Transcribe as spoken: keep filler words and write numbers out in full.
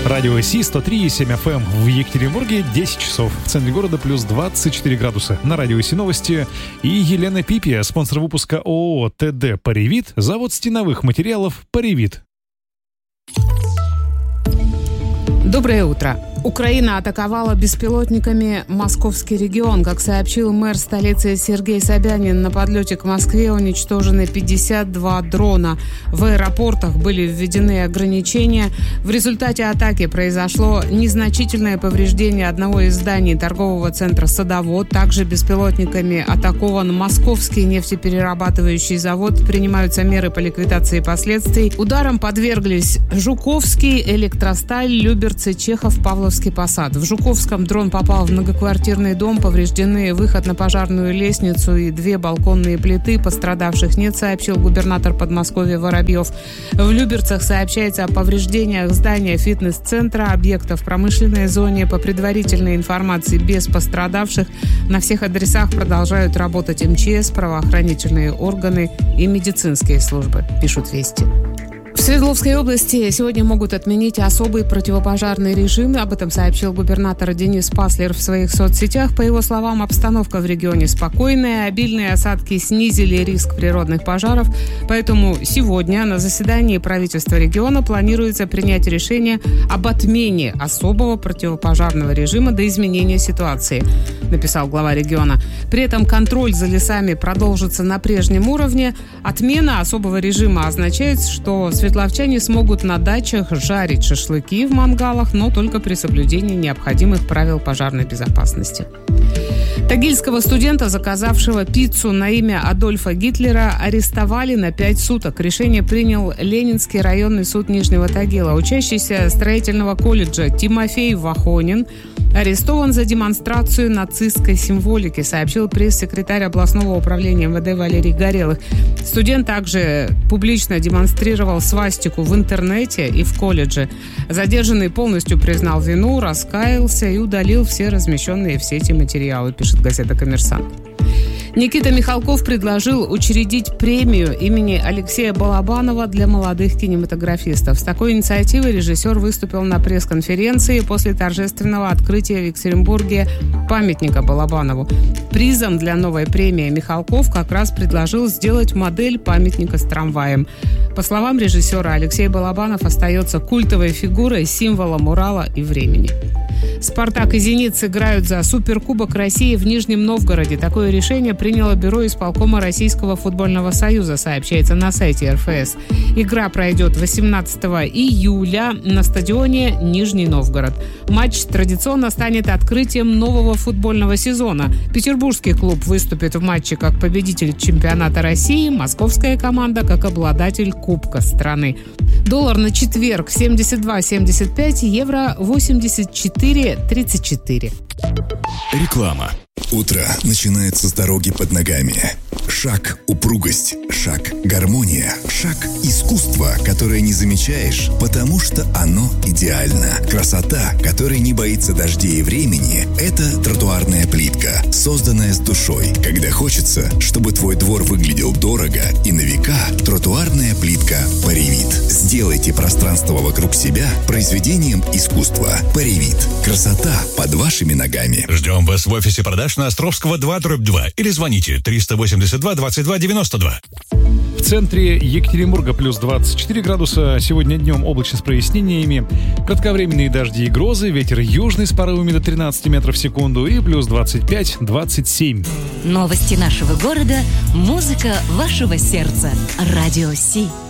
Радио Си сто три и семь эф эм. В Екатеринбурге десять часов. В центре города плюс двадцать четыре градуса. На Радио Си новости. И Елена Пипия, спонсор выпуска ООО ТД «Паривит», завод стеновых материалов «Паривит». Доброе утро. Украина атаковала беспилотниками московский регион. Как сообщил мэр столицы Сергей Собянин, на подлете к Москве уничтожены пятьдесят два дрона. В аэропортах были введены ограничения. В результате атаки произошло незначительное повреждение одного из зданий торгового центра «Садовод». Также беспилотниками атакован московский нефтеперерабатывающий завод. Принимаются меры по ликвидации последствий. Ударом подверглись Жуковский, Электросталь, Люберцы, Чехов, Павловский Посад. В Жуковском дрон попал в многоквартирный дом. Повреждены выход на пожарную лестницу и две балконные плиты. Пострадавших нет, сообщил губернатор Подмосковья Воробьев. В Люберцах сообщается о повреждениях здания фитнес-центра, объектов в промышленной зоне. По предварительной информации, без пострадавших. На всех адресах продолжают работать эм че эс, правоохранительные органы и медицинские службы, пишут «Вести». В Свердловской области сегодня могут отменить особый противопожарный режим. Об этом сообщил губернатор Денис Паслер в своих соцсетях. По его словам, обстановка в регионе спокойная. Обильные осадки снизили риск природных пожаров. Поэтому сегодня на заседании правительства региона планируется принять решение об отмене особого противопожарного режима до изменения ситуации, написал глава региона. При этом контроль за лесами продолжится на прежнем уровне. Отмена особого режима означает, что светловчане смогут на дачах жарить шашлыки в мангалах, но только при соблюдении необходимых правил пожарной безопасности. Тагильского студента, заказавшего пиццу на имя Адольфа Гитлера, арестовали на пять суток. Решение принял Ленинский районный суд Нижнего Тагила. Учащийся строительного колледжа Тимофей Вахонин арестован за демонстрацию нацистской символики, сообщил пресс-секретарь областного управления эм вэ дэ Валерий Горелых. Студент также публично демонстрировал свастику в интернете и в колледже. Задержанный полностью признал вину, раскаялся и удалил все размещенные в сети материалы, пишет газета «Коммерсант». Никита Михалков предложил учредить премию имени Алексея Балабанова для молодых кинематографистов. С такой инициативой режиссер выступил на пресс-конференции после торжественного открытия в Екатеринбурге памятника Балабанову. Призом для новой премии Михалков как раз предложил сделать модель памятника с трамваем. По словам режиссера, Алексей Балабанов остается культовой фигурой, символом Урала и времени. «Спартак» и «Зенит» сыграют за Суперкубок России в Нижнем Новгороде. Такое решение приняло бюро исполкома Российского футбольного союза, сообщается на сайте эр эф эс. Игра пройдет восемнадцатого июля на стадионе Нижний Новгород. Матч традиционно станет открытием нового футбольного сезона. Петербургский клуб выступит в матче как победитель чемпионата России, московская команда как обладатель Кубка страны. Доллар на четверг семьдесят два семьдесят пять, евро восемьдесят четыре тридцать четыре. Реклама. Утро начинается с дороги под ногами. Шаг – упругость, шаг – гармония, шаг – искусство, которое не замечаешь, потому что оно идеально. Красота, которая не боится дождей и времени – это тротуарная плитка, созданная с душой. Когда хочется, чтобы твой двор выглядел дорого и на века, тротуарная плитка «Паривит». Сделайте пространство вокруг себя произведением искусства. «Паривит». Красота под вашими ногами. Ждем вас в офисе продаж на Островского два дробь два или звоните триста восемьдесят два двадцать два девяносто два. В центре Екатеринбурга плюс двадцать четыре градуса. Сегодня днем облачно с прояснениями. Кратковременные дожди и грозы. Ветер южный с порывами до тринадцати метров в секунду. И плюс двадцать пять двадцать семь. Новости нашего города. Музыка вашего сердца. Радио Си.